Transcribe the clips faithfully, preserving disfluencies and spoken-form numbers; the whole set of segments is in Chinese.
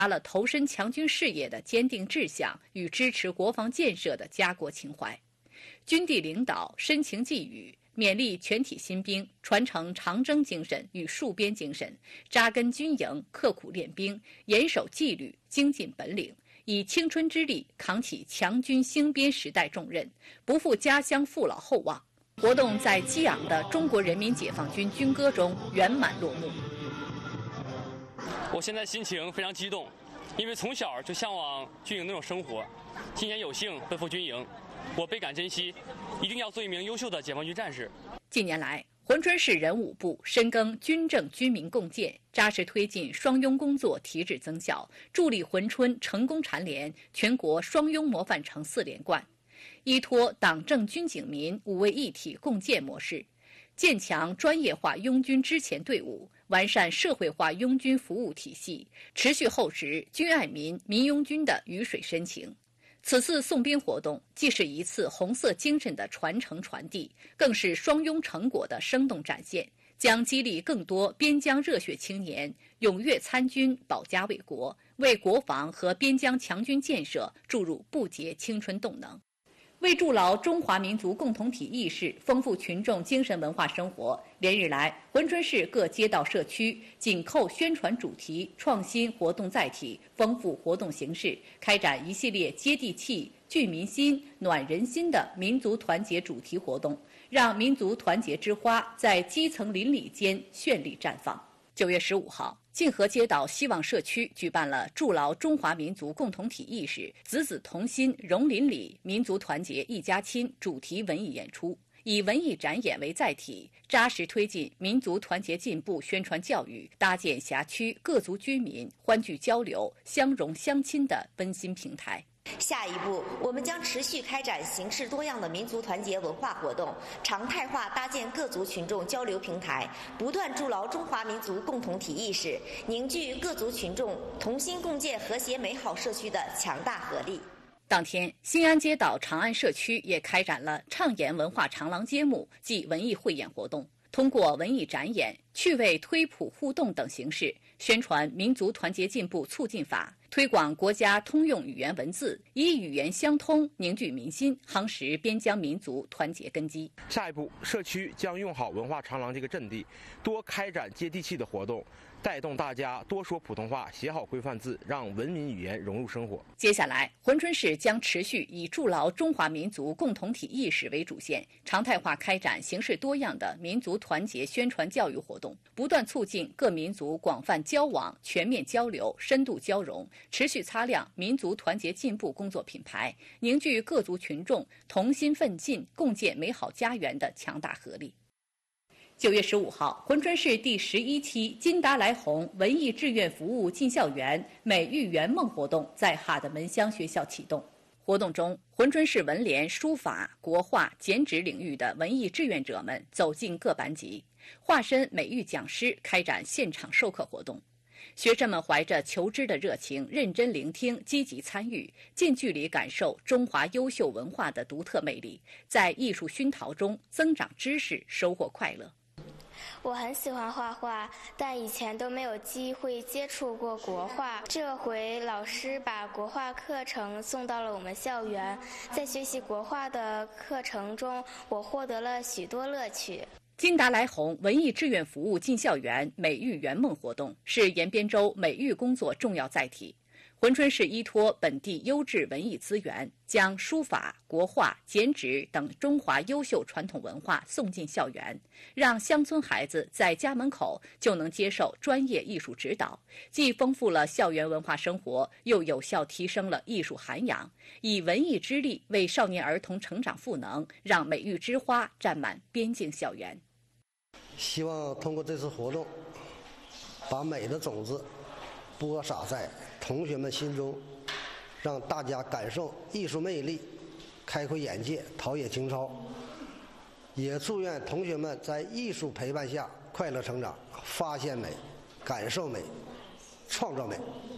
达了投身强军事业的坚定志向与支持国防建设的家国情怀。军地领导深情寄语，勉励全体新兵传承长征精神与戍边精神，扎根军营，刻苦练兵，严守纪律，精进本领，以青春之力扛起强军兴边时代重任，不负家乡父老厚望。活动在激昂的中国人民解放军军歌中圆满落幕。 我现在心情非常激动，因为从小就向往军营那种生活，今年有幸奔赴军营，我倍感珍惜，一定要做一名优秀的解放军战士。 近年来，珲春市人武部深耕军政军民共建，扎实推进双拥工作提质增效，助力珲春成功蝉联全国双拥模范城四连冠。依托党政军警民五位一体共建模式，建强专业化拥军支前队伍，完善社会化拥军服务体系，持续厚植军爱民、民拥军的鱼水深情。此次送兵活动既是一次红色精神的传承传递，更是双拥成果的生动展现，将激励更多边疆热血青年踊跃参军，保家卫国，为国防和边疆强军建设注入不竭青春动能。为筑牢中华民族共同体意识，丰富群众精神文化生活，连日来，珲春市各街道社区紧扣宣传主题，创新活动载体，丰富活动形式，开展一系列接地气、聚民心、暖人心的民族团结主题活动，让民族团结之花在基层邻里间绚丽绽放。九月十五号，泾河街道希望社区举办了筑牢中华民族共同体意识、子子同心、融邻里、民族团结一家亲主题文艺演出，以文艺展演为载体，扎实推进民族团结进步宣传教育，搭建辖区各族居民欢聚交流、相融相亲的温馨平台。 下一步，我们将持续开展形式多样的民族团结文化活动，常态化搭建各族群众交流平台，不断筑牢中华民族共同体意识，凝聚各族群众同心共建和谐美好社区的强大合力。 当天，新安街道长安社区也开展了畅言文化长廊揭幕暨文艺汇演活动，通过文艺展演、趣味推普互动等形式，宣传民族团结进步促进法，推广国家通用语言文字，以语言相通凝聚民心，夯实边疆民族团结根基。 下一步，社区将用好文化长廊这个阵地，多开展接地气的活动，带动大家多说普通话，写好规范字，让文明语言融入生活。 接下来，珲春市将持续以筑牢中华民族共同体意识为主线，常态化开展形式多样的民族团结宣传教育活动，不断促进各民族广泛交往、全面交流、深度交融，持续擦亮民族团结进步工作品牌，凝聚各族群众同心奋进、共建美好家园的强大合力。九月十五号，珲春市第十一期金达莱红文艺志愿服务进校园美育圆梦活动在哈德门乡学校启动。活动中，珲春市文联、书法、国画、剪纸领域的文艺志愿者们走进各班级，化身美育讲师，开展现场授课活动。学生们怀着求知的热情，认真聆听，积极参与，近距离感受中华优秀文化的独特魅力，在艺术熏陶中增长知识，收获快乐。 我很喜欢画画，但以前都没有机会接触过国画。这回老师把国画课程送到了我们校园，在学习国画的课程中，我获得了许多乐趣。 金达莱红文艺志愿服务进校园美育圆梦活动是延边州美育工作重要载体。珲春市依托本地优质文艺资源，将书法、国画、剪纸等中华优秀传统文化送进校园，让乡村孩子在家门口就能接受专业艺术指导，既丰富了校园文化生活，又有效提升了艺术涵养，以文艺之力为少年儿童成长赋能，让美育之花占满边境校园。 希望通过这次活动，把美的种子播撒在同学们心中，让大家感受艺术魅力，开阔眼界，陶冶情操。也祝愿同学们在艺术陪伴下快乐成长，发现美，感受美，创造美。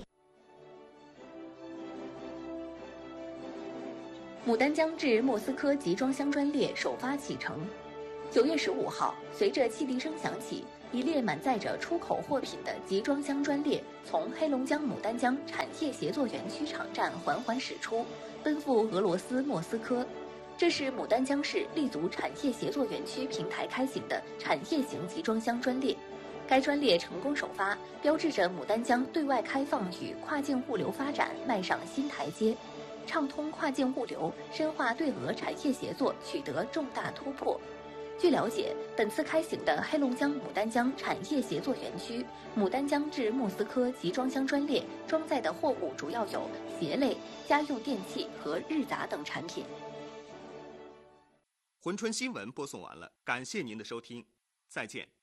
牡丹江至莫斯科集装箱专列首发启程。九月十五号，随着汽笛声响起， 一列满载着出口货品的集装箱专列从黑龙江牡丹江产业协作园区场站缓缓驶出，奔赴俄罗斯莫斯科。这是牡丹江市立足产业协作园区平台开行的产业型集装箱专列。该专列成功首发，标志着牡丹江对外开放与跨境物流发展迈上新台阶，畅通跨境物流，深化对俄产业协作取得重大突破。据了解，本次开行的黑龙江牡丹江产业协作园区牡丹江至莫斯科集装箱专列装载的货物主要有鞋类、家用电器和日杂等产品。 珲春新闻播送完了，感谢您的收听，再见。